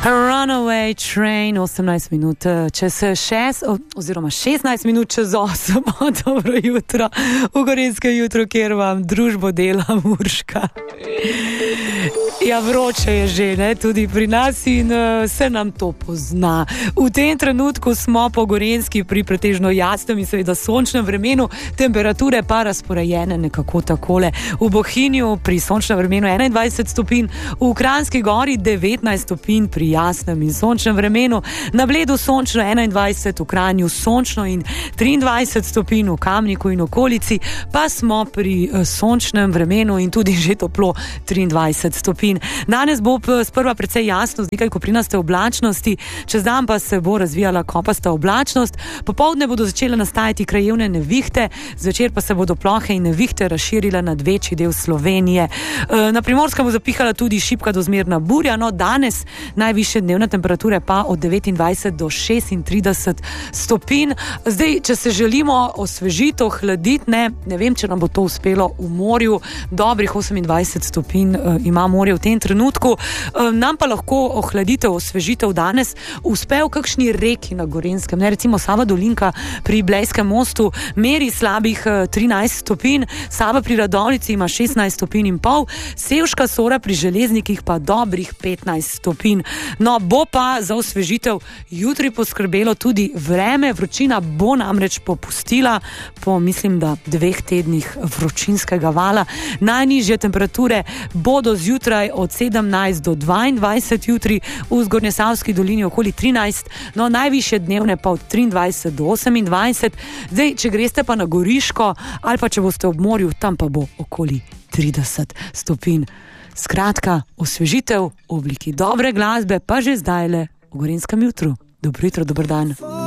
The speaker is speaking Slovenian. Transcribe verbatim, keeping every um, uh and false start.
Runaway Train, osemnajst minut čez šest, oziroma šestnajst minut čez osem. Dobro jutro, v Gorenjskem jutru, kjer vam družbo dela Urška. Ja, vroče je že, ne, tudi pri nas in uh, se nam to pozna. V tem trenutku smo po Gorenjski pri pretežno jasnem in seveda sončnem vremenu, temperature pa razporejene nekako takole. V Bohinju pri sončnem vremenu enaindvajset stopinj, v Kranjski Gori devetnajst stopinj pri jasnem in sončnem vremenu, na Bledu sončno enaindvajset, v Kranju sončno in triindvajset stopinj, v Kamniku in okolici pa smo pri uh, sončnem vremenu in tudi že toplo triindvajset stopinj. Danes bo sprva precej jasno, z nekaj koprinaste oblačnosti, čez dan pa se bo razvijala kopasta oblačnost, popoldne bodo začele nastajati krajevne nevihte, zvečer pa se bodo plohe in nevihte razširile nad večji del Slovenije. Na Primorskem bo zapihala tudi šibka do zmerna burja, no danes najvišje dnevne temperature pa od devetindvajset do šestintrideset stopinj. Zdaj, če se želimo osvežiti, ohladiti, ne, ne vem, če nam bo to uspelo v morju, dobrih osemindvajset stopinj ima morje v tem trenutku, nam pa lahko ohladitev, osvežitev danes uspe v kakšni reki na Gorenjskem, ne, recimo Sava Dolinka pri Blejskem mostu meri slabih trinajst stopinj, Sava pri Radovljici ima šestnajst stopinj in pol, Sevška Sora pri Železnikih pa dobrih petnajst stopinj. No, bo pa za osvežitev jutri poskrbelo tudi vreme, vročina bo namreč popustila po, mislim, da dveh tednih vročinskega vala. Najnižje temperature bodo zjutraj od sedemnajst do dvaindvajset jutri, v Zgornjesavski dolini okoli trinajst, no najvišje dnevne pa od triindvajset do osemindvajset. Zdaj, če greste pa na Goriško ali pa če boste ob morju, tam pa bo okoli trideset stopinj. Skratka, osvežitev v obliki dobre glasbe pa že zdajle v Gorenjskem jutru. Dobro jutro, dober dan.